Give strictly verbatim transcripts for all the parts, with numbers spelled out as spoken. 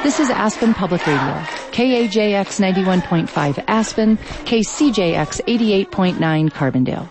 This is Aspen Public Radio, K A J X ninety-one point five Aspen, K C J X eighty-eight point nine Carbondale.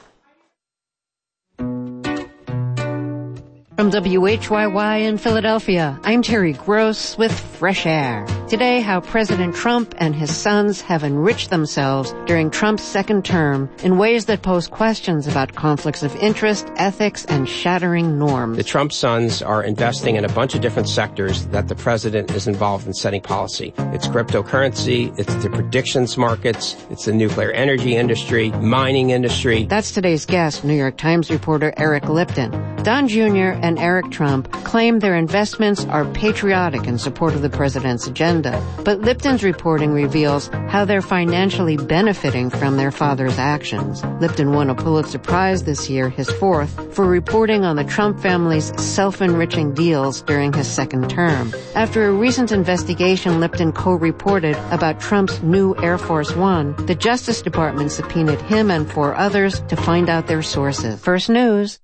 From W H Y Y in Philadelphia, I'm Terry Gross with Fresh Air. Today, how President Trump and his sons have enriched themselves during Trump's second term in ways that pose questions about conflicts of interest, ethics, and shattering norms. The Trump sons are investing in a bunch of different sectors that the president is involved in setting policy. It's cryptocurrency, it's the predictions markets, it's the nuclear energy industry, mining industry. That's today's guest, New York Times reporter Eric Lipton. Don Junior and Eric Trump claim their investments are patriotic in support of the president's agenda. But Lipton's reporting reveals how they're financially benefiting from their father's actions. Lipton won a Pulitzer Prize this year, his fourth, for reporting on the Trump family's self-enriching deals during his second term. After a recent investigation Lipton co-reported about Trump's new Air Force One, the Justice Department subpoenaed him and four others to find out their sources. First News.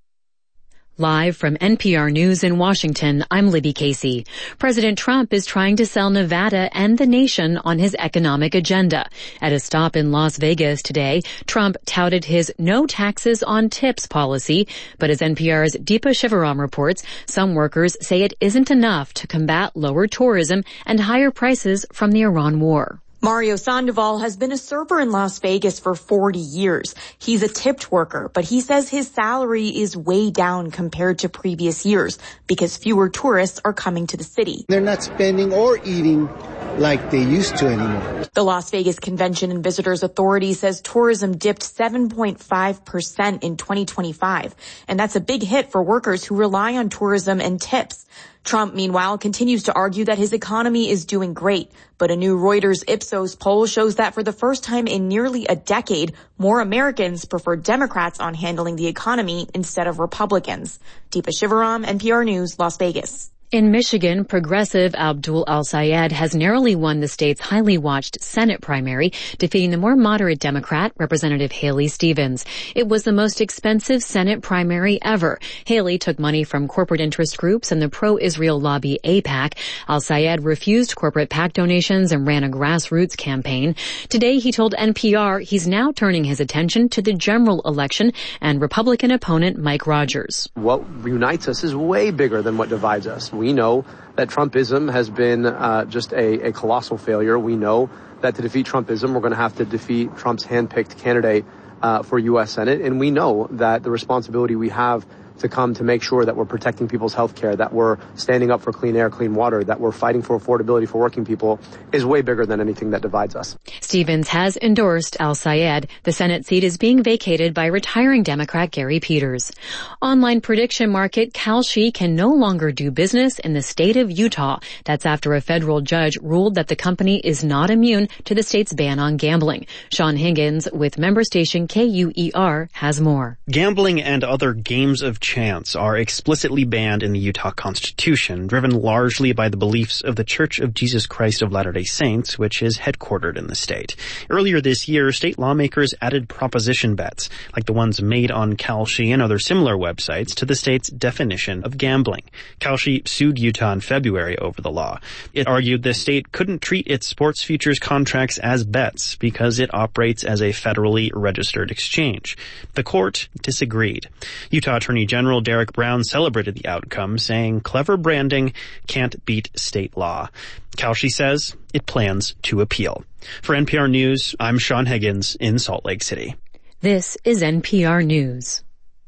Live from N P R News in Washington, I'm Libby Casey. President Trump is trying to sell Nevada and the nation on his economic agenda. At a stop in Las Vegas today, Trump touted his no taxes on tips policy, but as N P R's Deepa Shivaram reports, some workers say it isn't enough to combat lower tourism and higher prices from the Iran war. Mario Sandoval has been a server in Las Vegas for forty years. He's a tipped worker, but he says his salary is way down compared to previous years because fewer tourists are coming to the city. They're not spending or eating like they used to anymore. The Las Vegas Convention and Visitors Authority says tourism dipped seven point five percent in twenty twenty-five, and that's a big hit for workers who rely on tourism and tips. Trump, meanwhile, continues to argue that his economy is doing great, but a new Reuters Ipsos poll shows that for the first time in nearly a decade, more Americans prefer Democrats on handling the economy instead of Republicans. Deepa Shivaram, N P R News, Las Vegas. In Michigan, progressive Abdul Al-Sayed has narrowly won the state's highly watched Senate primary, defeating the more moderate Democrat, Representative Haley Stevens. It was the most expensive Senate primary ever. Haley took money from corporate interest groups and the pro-Israel lobby AIPAC. Al-Sayed refused corporate PAC donations and ran a grassroots campaign. Today, he told N P R he's now turning his attention to the general election and Republican opponent Mike Rogers. What unites us is way bigger than what divides us. We know that Trumpism has been uh, just a, a colossal failure. We know that to defeat Trumpism, we're going to have to defeat Trump's handpicked candidate uh, for U S Senate. And we know that the responsibility we have to come to make sure that we're protecting people's health care, that we're standing up for clean air, clean water, that we're fighting for affordability for working people is way bigger than anything that divides us. Stevens has endorsed Al-Sayed. The Senate seat is being vacated by retiring Democrat Gary Peters. Online prediction market Kalshi can no longer do business in the state of Utah. That's after a federal judge ruled that the company is not immune to the state's ban on gambling. Sean Higgins with member station K U E R has more. Gambling and other games of chance are explicitly banned in the Utah Constitution, driven largely by the beliefs of the Church of Jesus Christ of Latter-day Saints, which is headquartered in the state. Earlier this year, state lawmakers added proposition bets, like the ones made on Kalshi and other similar websites, to the state's definition of gambling. Kalshi sued Utah in February over the law. It argued the state couldn't treat its sports futures contracts as bets because it operates as a federally registered exchange. The court disagreed. Utah Attorney General General Derek Brown celebrated the outcome, saying clever branding can't beat state law. Kalshi says it plans to appeal. For N P R News, I'm Sean Higgins in Salt Lake City. This is N P R News.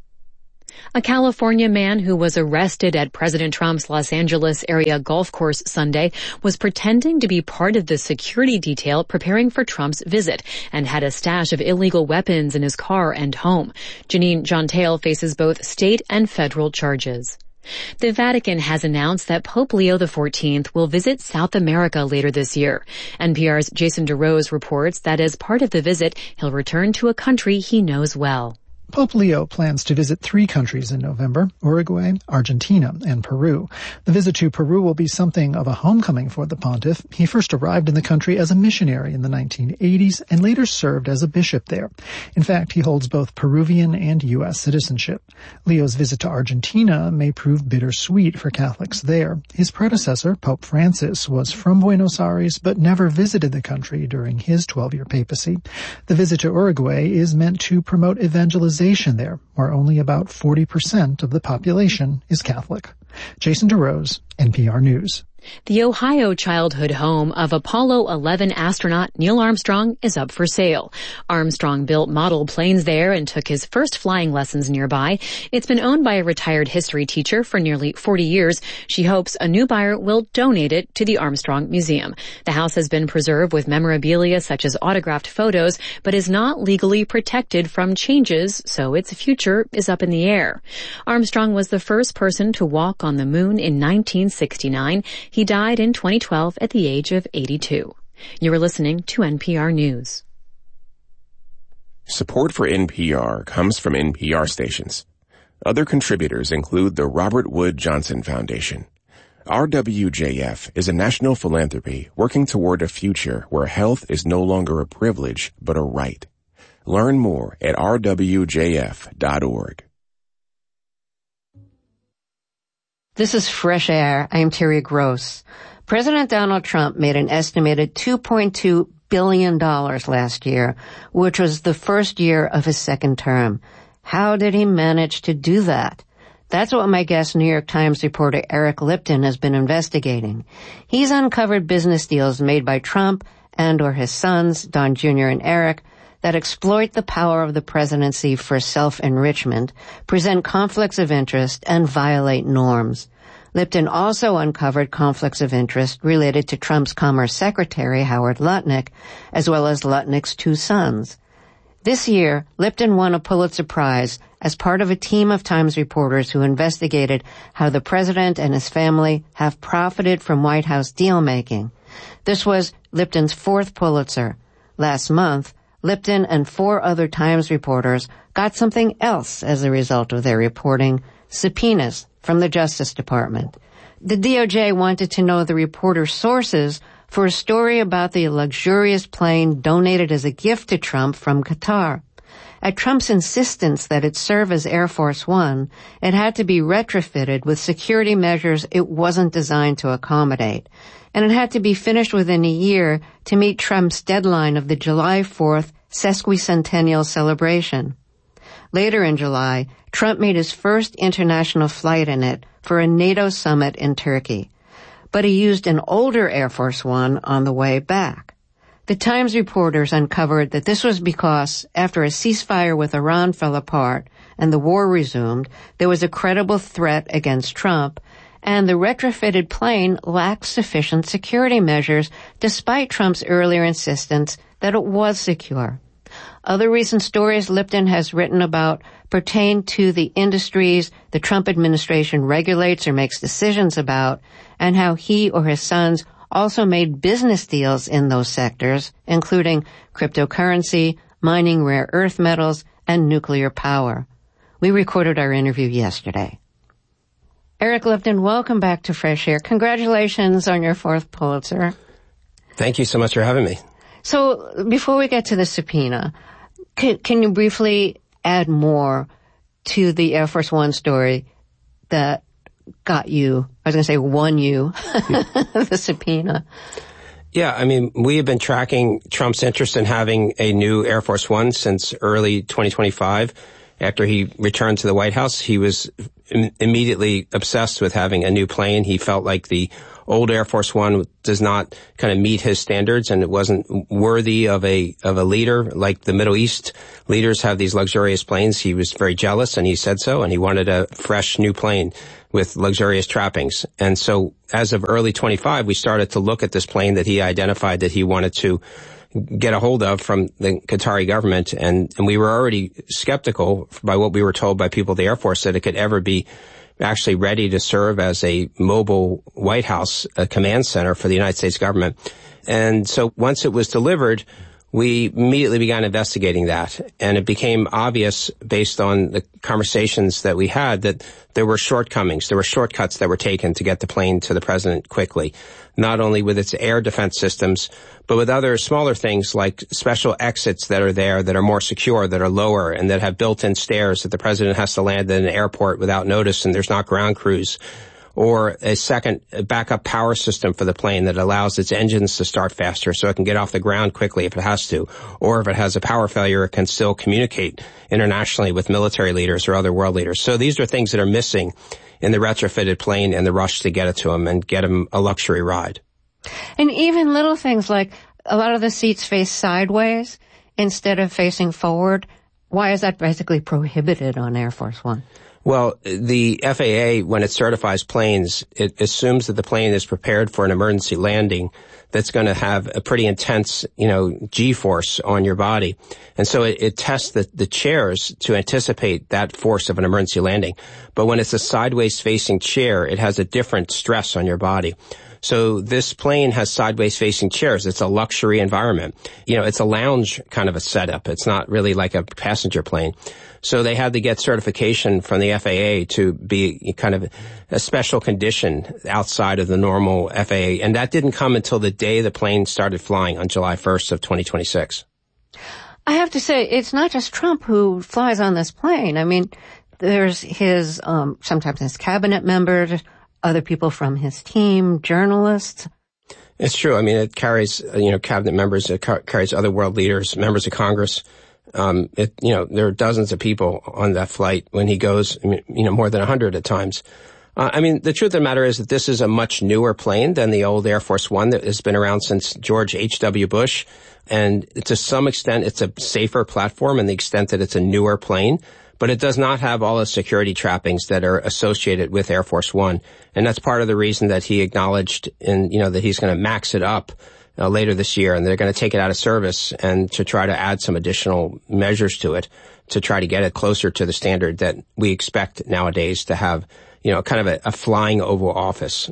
A California man who was arrested at President Trump's Los Angeles area golf course Sunday was pretending to be part of the security detail preparing for Trump's visit and had a stash of illegal weapons in his car and home. Janine Jontale faces both state and federal charges. The Vatican has announced that Pope Leo the fourteenth will visit South America later this year. N P R's Jason DeRose reports that as part of the visit, he'll return to a country he knows well. Pope Leo plans to visit three countries in November: Uruguay, Argentina, and Peru. The visit to Peru will be something of a homecoming for the pontiff. He first arrived in the country as a missionary in the nineteen eighties and later served as a bishop there. In fact, he holds both Peruvian and U S citizenship. Leo's visit to Argentina may prove bittersweet for Catholics there. His predecessor, Pope Francis, was from Buenos Aires but never visited the country during his twelve-year papacy. The visit to Uruguay is meant to promote evangelization there, where only about forty percent of the population is Catholic. Jason DeRose, N P R News. The Ohio childhood home of Apollo eleven astronaut Neil Armstrong is up for sale. Armstrong built model planes there and took his first flying lessons nearby. It's been owned by a retired history teacher for nearly forty years. She hopes a new buyer will donate it to the Armstrong Museum. The house has been preserved with memorabilia such as autographed photos, but is not legally protected from changes, so its future is up in the air. Armstrong was the first person to walk on the moon in nineteen sixty-nine. He died in twenty twelve at the age of eighty-two. You are listening to N P R News. Support for N P R comes from N P R stations. Other contributors include the Robert Wood Johnson Foundation. R W J F is a national philanthropy working toward a future where health is no longer a privilege but a right. Learn more at r w j f dot org. This is Fresh Air. I'm Terry Gross. President Donald Trump made an estimated two point two billion dollars last year, which was the first year of his second term. How did he manage to do that? That's what my guest, New York Times reporter Eric Lipton, has been investigating. He's uncovered business deals made by Trump and or his sons, Don Junior and Eric, that exploit the power of the presidency for self-enrichment, present conflicts of interest, and violate norms. Lipton also uncovered conflicts of interest related to Trump's Commerce Secretary, Howard Lutnick, as well as Lutnick's two sons. This year, Lipton won a Pulitzer Prize as part of a team of Times reporters who investigated how the president and his family have profited from White House deal-making. This was Lipton's fourth Pulitzer. Last month, Lipton and four other Times reporters got something else as a result of their reporting: subpoenas from the Justice Department. The D O J wanted to know the reporters' sources for a story about the luxurious plane donated as a gift to Trump from Qatar. At Trump's insistence that it serve as Air Force One, it had to be retrofitted with security measures it wasn't designed to accommodate. And it had to be finished within a year to meet Trump's deadline of the July fourth sesquicentennial celebration. Later in July, Trump made his first international flight in it for a NATO summit in Turkey. But he used an older Air Force One on the way back. The Times reporters uncovered that this was because, after a ceasefire with Iran fell apart and the war resumed, there was a credible threat against Trump, and the retrofitted plane lacked sufficient security measures despite Trump's earlier insistence that it was secure. Other recent stories Lipton has written about pertain to the industries the Trump administration regulates or makes decisions about, and how he or his sons also made business deals in those sectors, including cryptocurrency, mining rare earth metals, and nuclear power. We recorded our interview yesterday. Eric Lipton, welcome back to Fresh Air. Congratulations on your fourth Pulitzer. Thank you so much for having me. So before we get to the subpoena, can, can you briefly add more to the Air Force One story that got you, I was going to say won you, the subpoena? Yeah, I mean, we have been tracking Trump's interest in having a new Air Force One since early twenty twenty-five. After he returned to the White House, he was im- immediately obsessed with having a new plane. He felt like the old Air Force One does not kind of meet his standards, and it wasn't worthy of a of a leader like the Middle East leaders have these luxurious planes. He was very jealous, and he said so, and he wanted a fresh new plane with luxurious trappings. And so as of early twenty-five, we started to look at this plane that he identified that he wanted to get a hold of from the Qatari government, and, and we were already skeptical by what we were told by people at the Air Force that it could ever be actually ready to serve as a mobile White House a command center for the United States government. And so once it was delivered, we immediately began investigating that. And it became obvious based on the conversations that we had that there were shortcomings. There were shortcuts that were taken to get the plane to the president quickly, not only with its air defense systems, but with other smaller things like special exits that are there that are more secure, that are lower, and that have built-in stairs that the president has to land at an airport without notice and there's not ground crews. Or a second backup power system for the plane that allows its engines to start faster so it can get off the ground quickly if it has to. Or if it has a power failure, it can still communicate internationally with military leaders or other world leaders. So these are things that are missing in the retrofitted plane and the rush to get it to them and get them a luxury ride. And even little things like a lot of the seats face sideways instead of facing forward. Why is that basically prohibited on Air Force One? Well, the F A A, when it certifies planes, it assumes that the plane is prepared for an emergency landing that's going to have a pretty intense, you know, G-force on your body. And so it, it tests the, the chairs to anticipate that force of an emergency landing. But when it's a sideways-facing chair, it has a different stress on your body. So this plane has sideways-facing chairs. It's a luxury environment. You know, it's a lounge kind of a setup. It's not really like a passenger plane. So they had to get certification from the F A A to be kind of a special condition outside of the normal F A A. And that didn't come until the day the plane started flying on July first of twenty twenty-six. I have to say, it's not just Trump who flies on this plane. I mean, there's his, um, sometimes his cabinet members, other people from his team, journalists. It's true. I mean, it carries, you know, cabinet members, it car- carries other world leaders, members of Congress. Um, it, you know, there are dozens of people on that flight when he goes, you know, more than a hundred at times. Uh, I mean, the truth of the matter is that this is a much newer plane than the old Air Force One that has been around since George H W. Bush. And to some extent, it's a safer platform in the extent that it's a newer plane, but it does not have all the security trappings that are associated with Air Force One. And that's part of the reason that he acknowledged in, you know, that he's going to max it up Uh, later this year, and they're going to take it out of service and to try to add some additional measures to it to try to get it closer to the standard that we expect nowadays to have, you know, kind of a, a flying Oval Office.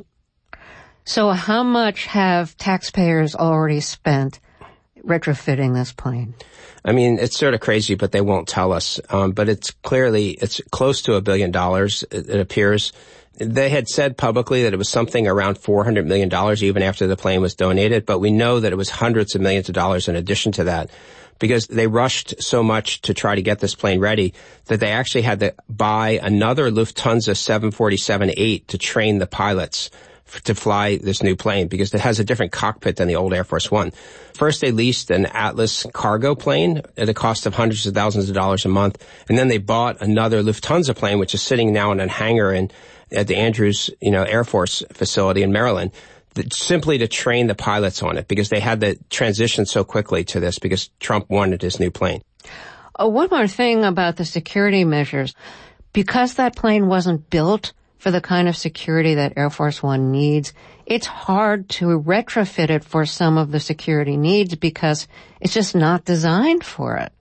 So how much have taxpayers already spent retrofitting this plane? I mean, it's sort of crazy, but they won't tell us. Um, but it's clearly, it's close to a billion dollars, it, it appears. They had said publicly that it was something around four hundred million dollars even after the plane was donated, but we know that it was hundreds of millions of dollars in addition to that because they rushed so much to try to get this plane ready that they actually had to buy another Lufthansa seven forty-seven eight to train the pilots to fly this new plane because it has a different cockpit than the old Air Force One. First, they leased an Atlas cargo plane at a cost of hundreds of thousands of dollars a month, and then they bought another Lufthansa plane, which is sitting now in a hangar in at the Andrews, you know, Air Force facility in Maryland, that, simply to train the pilots on it because they had to transition so quickly to this because Trump wanted his new plane. Oh, one more thing about the security measures. Because that plane wasn't built for the kind of security that Air Force One needs, it's hard to retrofit it for some of the security needs because it's just not designed for it.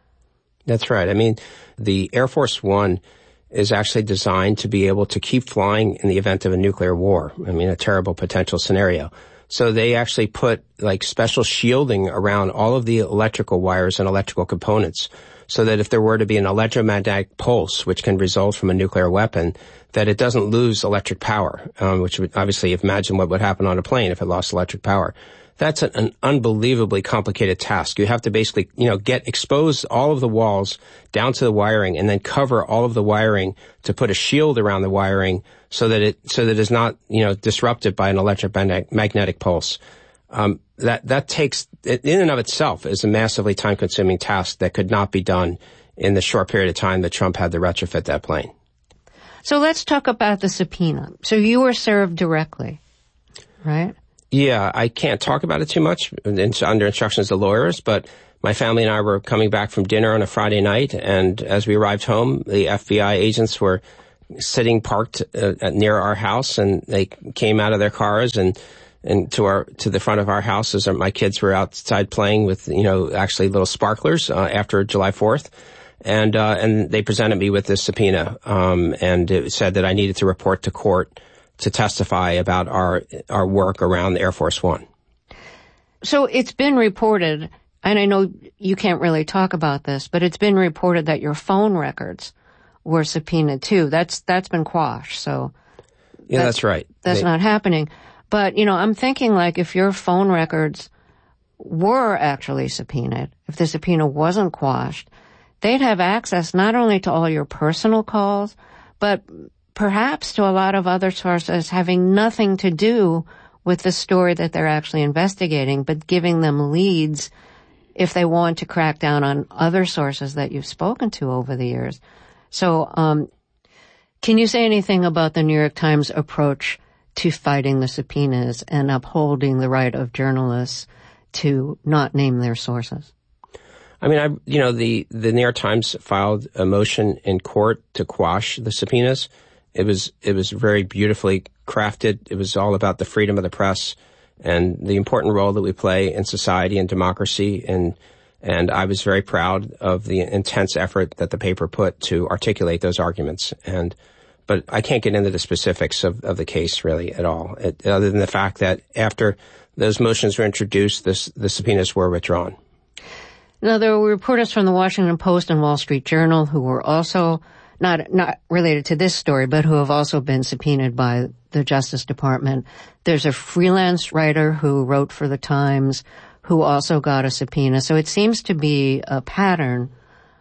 That's right. I mean, the Air Force One is actually designed to be able to keep flying in the event of a nuclear war. I mean, a terrible potential scenario. So they actually put like special shielding around all of the electrical wires and electrical components so that if there were to be an electromagnetic pulse, which can result from a nuclear weapon, that it doesn't lose electric power, um, which would obviously imagine what would happen on a plane if it lost electric power. That's an, an unbelievably complicated task. You have to basically, you know, get expose all of the walls down to the wiring and then cover all of the wiring to put a shield around the wiring so that it, so that it's not, you know, disrupted by an electromagnetic pulse. Um, that, that takes, in and of itself is a massively time consuming task that could not be done in the short period of time that Trump had to retrofit that plane. So let's talk about the subpoena. So you were served directly, right? Yeah, I can't talk about it too much under instructions of lawyers, but my family and I were coming back from dinner on a Friday night, and as we arrived home, the F B I agents were sitting parked uh, near our house, and they came out of their cars and and to our to the front of our house as my kids were outside playing with, you know, actually little sparklers uh, after July fourth. And uh and they presented me with this subpoena, um and it said that I needed to report to court to testify about our our work around Air Force One. So it's been reported, and I know you can't really talk about this, but it's been reported that your phone records were subpoenaed too. That's, that's been quashed. So yeah, that's, that's right. That's they, not happening. But, you know, I'm thinking like if your phone records were actually subpoenaed, if the subpoena wasn't quashed, they'd have access not only to all your personal calls, but perhaps to a lot of other sources having nothing to do with the story that they're actually investigating, but giving them leads if they want to crack down on other sources that you've spoken to over the years. So, um, can you say anything about the New York Times approach to fighting the subpoenas and upholding the right of journalists to not name their sources? I mean, I, you know, the, the New York Times filed a motion in court to quash the subpoenas. It was, it was very beautifully crafted. It was all about the freedom of the press and the important role that we play in society and democracy. And, and I was very proud of the intense effort that the paper put to articulate those arguments. And, but I can't get into the specifics of, of the case really at all, it, other than the fact that after those motions were introduced, this, the subpoenas were withdrawn. Now, there were reporters from the Washington Post and Wall Street Journal who were also not not related to this story, but who have also been subpoenaed by the Justice Department. There's a freelance writer who wrote for the Times who also got a subpoena. So it seems to be a pattern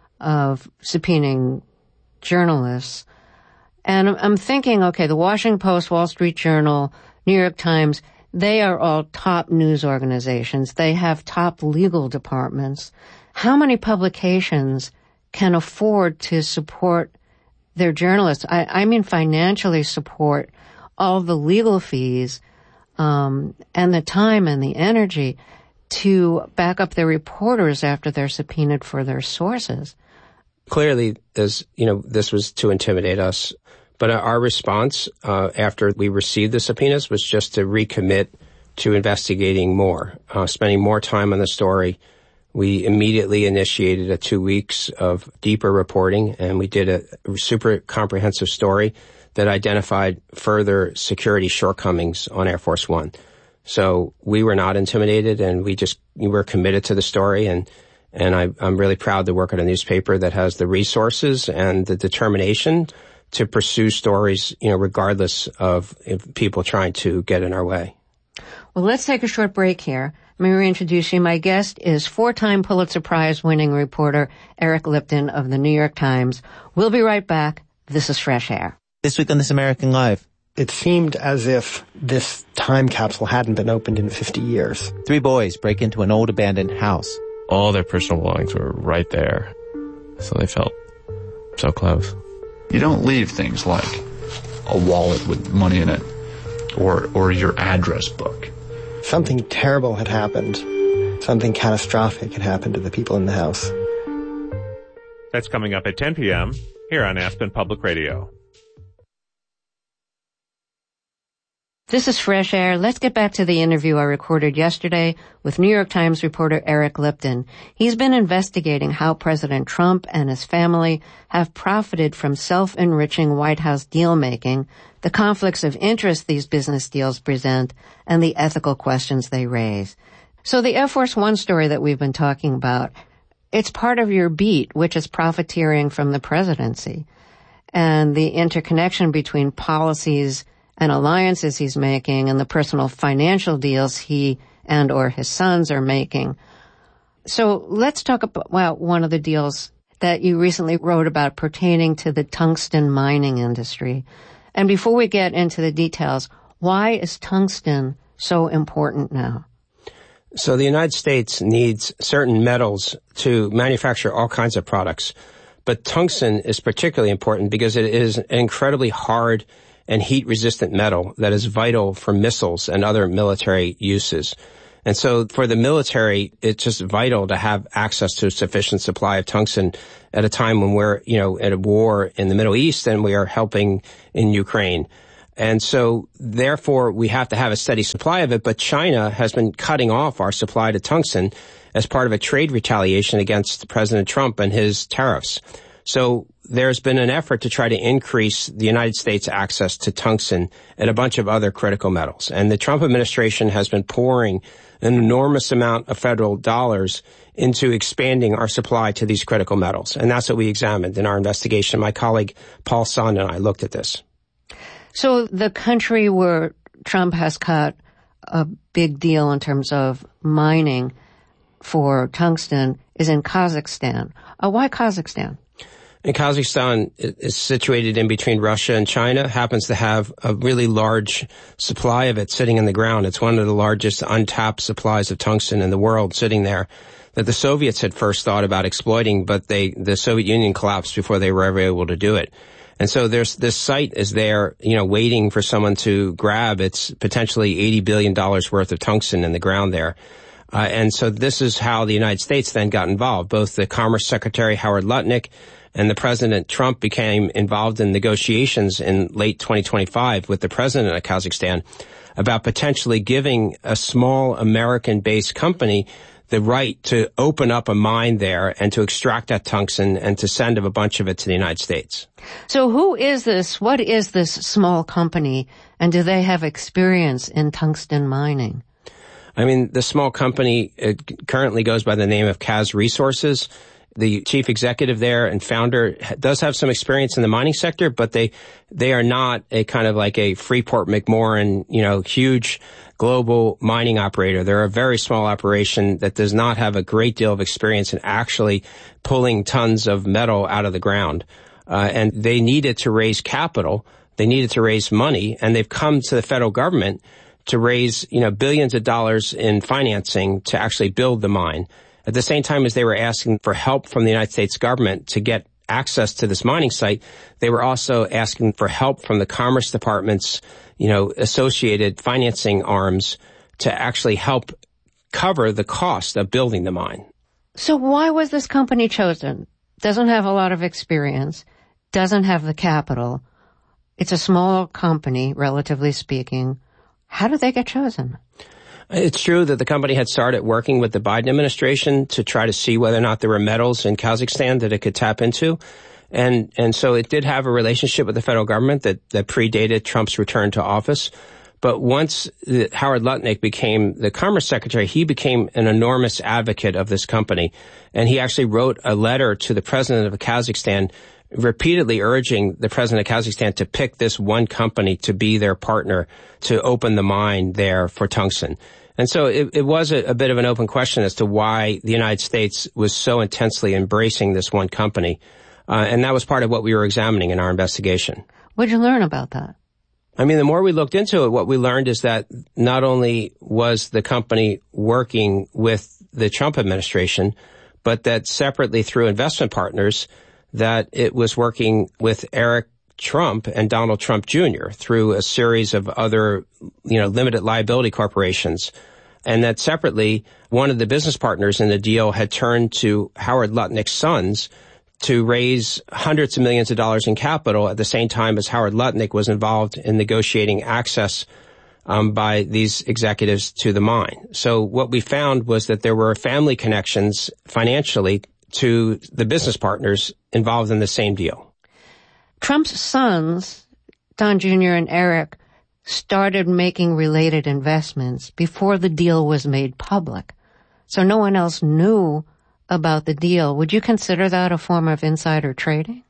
of subpoenaing journalists. And I'm thinking, okay, the Washington Post, Wall Street Journal, New York Times, they are all top news organizations. They have top legal departments. How many publications can afford to support their journalists? I, I mean financially support all the legal fees um, and the time and the energy to back up their reporters after they're subpoenaed for their sources. Clearly, as you know, this was to intimidate us. But our response uh, after we received the subpoenas was just to recommit to investigating more, uh, spending more time on the story. We immediately initiated a two weeks of deeper reporting, and we did a super comprehensive story that identified further security shortcomings on Air Force One. So we were not intimidated, and we just we were committed to the story. And and I, I'm really proud to work at a newspaper that has the resources and the determination to pursue stories, you know, regardless of if people trying to get in our way. Well, let's take a short break here. Let me reintroduce you. My guest is four-time Pulitzer Prize-winning reporter Eric Lipton of the New York Times. We'll be right back. This is Fresh Air. This week on This American Life. It seemed as if this time capsule hadn't been opened in fifty years. Three boys break into an old abandoned house. All their personal belongings were right there, so they felt so close. You don't leave things like a wallet with money in it or or your address book. Something terrible had happened. Something catastrophic had happened to the people in the house. That's coming up at ten p.m. here on Aspen Public Radio. This is Fresh Air. Let's get back to the interview I recorded yesterday with New York Times reporter Eric Lipton. He's been investigating how President Trump and his family have profited from self-enriching White House deal-making, the conflicts of interest these business deals present, and the ethical questions they raise. So the Air Force One story that we've been talking about, it's part of your beat, which is profiteering from the presidency, and the interconnection between policies and alliances he's making and the personal financial deals he and or his sons are making. So let's talk about well, one of the deals that you recently wrote about pertaining to the tungsten mining industry. And before we get into the details, why is tungsten so important now? So the United States needs certain metals to manufacture all kinds of products. But tungsten is particularly important because it is an incredibly hard and heat-resistant metal that is vital for missiles and other military uses. And so for the military, it's just vital to have access to a sufficient supply of tungsten at a time when we're, you know, at a war in the Middle East and we are helping in Ukraine. And so therefore we have to have a steady supply of it, but China has been cutting off our supply to tungsten as part of a trade retaliation against President Trump and his tariffs. So there's been an effort to try to increase the United States' access to tungsten and a bunch of other critical metals. And the Trump administration has been pouring an enormous amount of federal dollars into expanding our supply to these critical metals. And that's what we examined in our investigation. My colleague Paul Sand and I looked at this. So the country where Trump has cut a big deal in terms of mining for tungsten is in Kazakhstan. Uh, why Kazakhstan? And Kazakhstan is situated in between Russia and China, happens to have a really large supply of it sitting in the ground. It's one of the largest untapped supplies of tungsten in the world sitting there that the Soviets had first thought about exploiting, but they, the Soviet Union collapsed before they were ever able to do it. And so there's, this site is there, you know, waiting for someone to grab. It's potentially eighty billion dollars worth of tungsten in the ground there. Uh, and so this is how the United States then got involved. Both the Commerce Secretary Howard Lutnick and the President Trump became involved in negotiations in late twenty twenty-five with the president of Kazakhstan about potentially giving a small American-based company the right to open up a mine there and to extract that tungsten and to send a bunch of it to the United States. So who is this? What is this small company? And do they have experience in tungsten mining? I mean, the small company it currently goes by the name of Kaz Resources. The chief executive there and founder does have some experience in the mining sector, but they, they are not a kind of like a Freeport McMoran, you know, huge global mining operator. They're a very small operation that does not have a great deal of experience in actually pulling tons of metal out of the ground. Uh, and they needed to raise capital. They needed to raise money, and they've come to the federal government to raise, you know, billions of dollars in financing to actually build the mine. At the same time as they were asking for help from the United States government to get access to this mining site, they were also asking for help from the Commerce Department's, you know, associated financing arms to actually help cover the cost of building the mine. So why was this company chosen? Doesn't have a lot of experience, doesn't have the capital. It's a small company, relatively speaking. How did they get chosen? It's true that the company had started working with the Biden administration to try to see whether or not there were metals in Kazakhstan that it could tap into. And, and so it did have a relationship with the federal government that, that predated Trump's return to office. But once the, Howard Lutnick became the Commerce Secretary, he became an enormous advocate of this company. And he actually wrote a letter to the president of Kazakhstan repeatedly urging the president of Kazakhstan to pick this one company to be their partner to open the mine there for tungsten. And so it, it was a, a bit of an open question as to why the United States was so intensely embracing this one company. Uh, and that was part of what we were examining in our investigation. What did you learn about that? I mean, the more we looked into it, what we learned is that not only was the company working with the Trump administration, but that separately through investment partners, that it was working with Eric Trump and Donald Trump Junior through a series of other, you know, limited liability corporations. And that separately, one of the business partners in the deal had turned to Howard Lutnick's sons to raise hundreds of millions of dollars in capital at the same time as Howard Lutnick was involved in negotiating access um, by these executives to the mine. So what we found was that there were family connections financially to the business partners involved in the same deal. Trump's sons, Don Junior and Eric, started making related investments before the deal was made public. So no one else knew about the deal. Would you consider that a form of insider trading?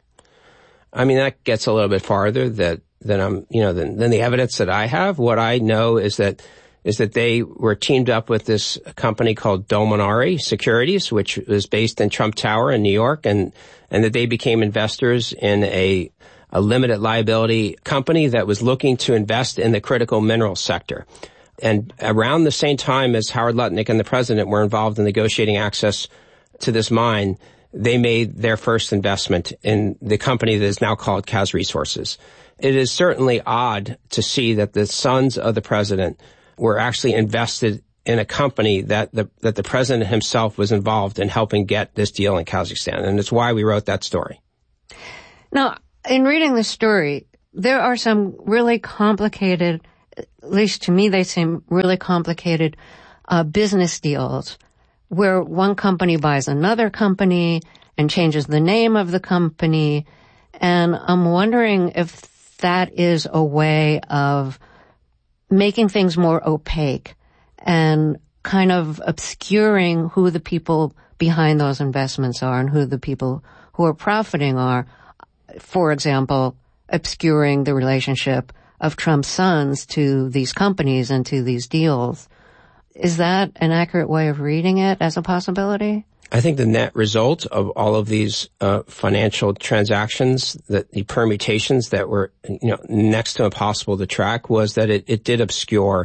I mean, that gets a little bit farther that, than I'm, you know, than, than the evidence that I have. What I know is that is that they were teamed up with this company called Dominari Securities, which was based in Trump Tower in New York, and, and that they became investors in a, a limited liability company that was looking to invest in the critical minerals sector. And around the same time as Howard Lutnick and the president were involved in negotiating access to this mine, they made their first investment in the company that is now called Kaz Resources. It is certainly odd to see that the sons of the president were actually invested in a company that the, that the president himself was involved in helping get this deal in Kazakhstan. And it's why we wrote that story. Now, in reading the story, there are some really complicated, at least to me they seem really complicated, uh, business deals where one company buys another company and changes the name of the company. And I'm wondering if that is a way of making things more opaque and kind of obscuring who the people behind those investments are and who the people who are profiting are. For example, obscuring the relationship of Trump's sons to these companies and to these deals. Is that an accurate way of reading it as a possibility? I think the net result of all of these uh, financial transactions, that the permutations that were, you know, next to impossible to track, was that it, it did obscure